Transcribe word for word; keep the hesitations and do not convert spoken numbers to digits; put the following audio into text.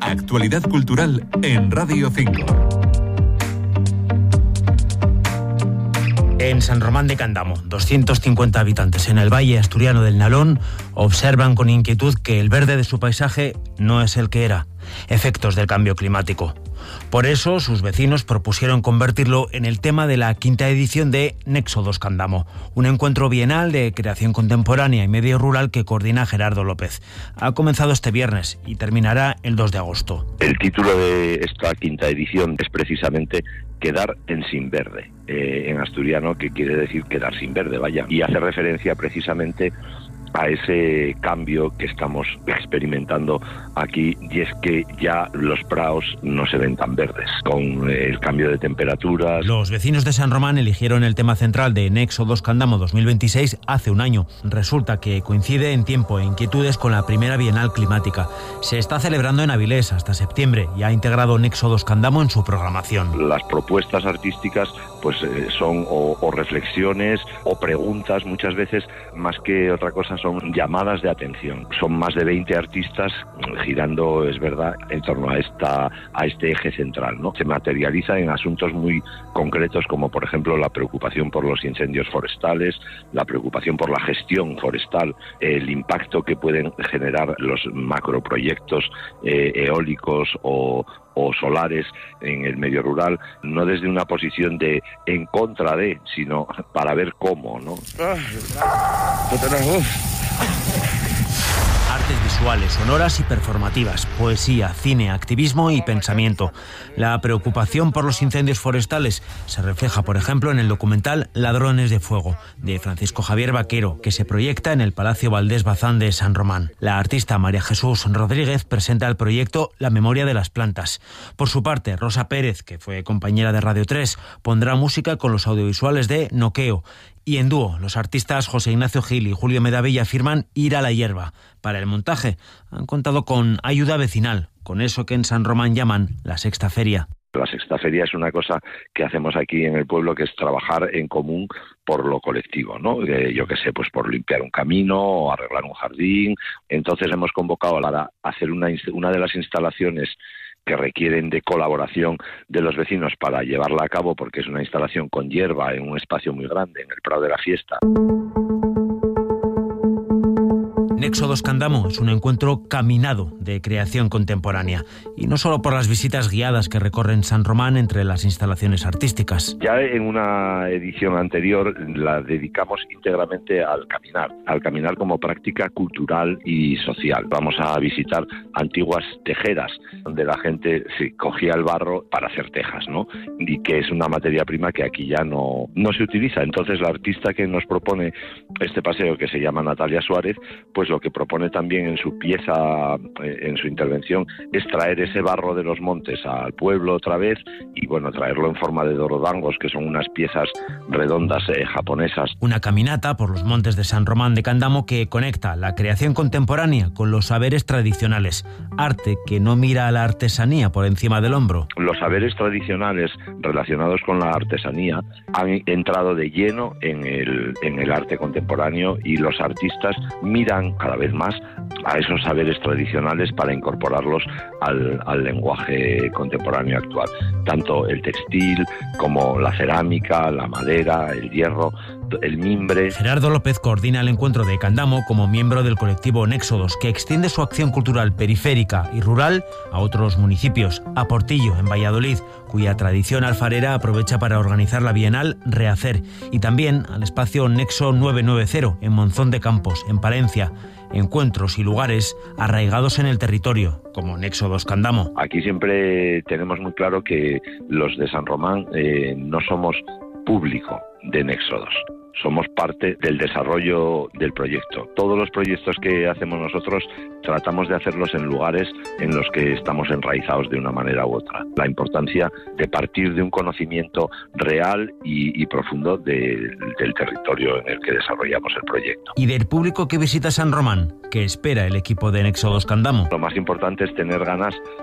Actualidad cultural en Radio cinco. En San Román de Candamo, doscientos cincuenta habitantes en el valle asturiano del Nalón observan con inquietud que el verde de su paisaje no es el que era, efectos del cambio climático. Por eso, sus vecinos propusieron convertirlo en el tema de la quinta edición de Nexo dos Candamo, un encuentro bienal de creación contemporánea y medio rural que coordina Gerardo López. Ha comenzado este viernes y terminará el dos de agosto. El título de esta quinta edición es precisamente Quedar en sin verde, eh, en asturiano, que quiere decir quedar sin verde, vaya, y hace referencia precisamente a ese cambio que estamos experimentando aquí, y es que ya los praos no se ven tan verdes, con el cambio de temperaturas. Los vecinos de San Román eligieron el tema central de Nexo dos Candamo dos mil veintiséis hace un año. Resulta que coincide en tiempo e inquietudes con la primera Bienal Climática. Se está celebrando en Avilés hasta septiembre y ha integrado Nexo dos Candamo en su programación. Las propuestas artísticas pues eh, son o, o reflexiones o preguntas, muchas veces, más que otra cosa, son llamadas de atención. Son más de veinte artistas girando, es verdad, en torno a esta a este eje central, ¿no? Se materializa en asuntos muy concretos, como por ejemplo la preocupación por los incendios forestales, la preocupación por la gestión forestal, el impacto que pueden generar los macroproyectos eh, eólicos o o solares en el medio rural, no desde una posición de en contra de, sino para ver cómo, ¿no? Artes visuales, sonoras y performativas, poesía, cine, activismo y pensamiento. La preocupación por los incendios forestales se refleja, por ejemplo, en el documental Ladrones de Fuego, de Francisco Javier Vaquero, que se proyecta en el Palacio Valdés Bazán de San Román. La artista María Jesús Rodríguez presenta el proyecto La memoria de las plantas. Por su parte, Rosa Pérez, que fue compañera de Radio tres, pondrá música con los audiovisuales de Noqueo. Y en dúo, los artistas José Ignacio Gil y Julio Medavilla firman Ir a la hierba. Para el montaje han contado con ayuda vecinal, con eso que en San Román llaman la sexta feria. La sexta feria es una cosa que hacemos aquí en el pueblo, que es trabajar en común por lo colectivo, ¿no? Eh, yo qué sé, pues por limpiar un camino o arreglar un jardín. Entonces hemos convocado a hacer una, una de las instalaciones que requieren de colaboración de los vecinos para llevarla a cabo, porque es una instalación con hierba en un espacio muy grande, en el Prado de la Fiesta. Nexo dos Candamo es un encuentro caminado de creación contemporánea, y no solo por las visitas guiadas que recorren San Román entre las instalaciones artísticas. Ya en una edición anterior la dedicamos íntegramente al caminar, al caminar como práctica cultural y social. Vamos a visitar antiguas tejeras, donde la gente sí, cogía el barro para hacer tejas, ¿no? Y que es una materia prima que aquí ya no, no se utiliza. Entonces la artista que nos propone este paseo, que se llama Natalia Suárez, pues lo que propone también en su pieza, en su intervención, es traer ese barro de los montes al pueblo otra vez y, bueno, traerlo en forma de dorodangos, que son unas piezas redondas eh, japonesas. Una caminata por los montes de San Román de Candamo que conecta la creación contemporánea con los saberes tradicionales, arte que no mira a la artesanía por encima del hombro. Los saberes tradicionales relacionados con la artesanía han entrado de lleno en el, en el arte contemporáneo, y los artistas miran cada vez más a esos saberes tradicionales para incorporarlos al, al lenguaje contemporáneo actual. Tanto el textil como la cerámica, la madera, el hierro, el mimbre. Gerardo López coordina el encuentro de Candamo como miembro del colectivo Nexo dos, que extiende su acción cultural periférica y rural a otros municipios. A Portillo, en Valladolid, cuya tradición alfarera aprovecha para organizar la Bienal Rehacer, y también al espacio Nexo novecientos noventa, en Monzón de Campos, en Palencia. Encuentros y lugares arraigados en el territorio, como Nexo dos Candamo. Aquí siempre tenemos muy claro que los de San Román eh, no somos público de Nexo dos. Somos parte del desarrollo del proyecto. Todos los proyectos que hacemos nosotros tratamos de hacerlos en lugares en los que estamos enraizados de una manera u otra. La importancia de partir de un conocimiento real y, y profundo de, del territorio en el que desarrollamos el proyecto. ¿Y del público que visita San Román? ¿Qué espera el equipo de Nexo dos Candamo? Lo más importante es tener ganas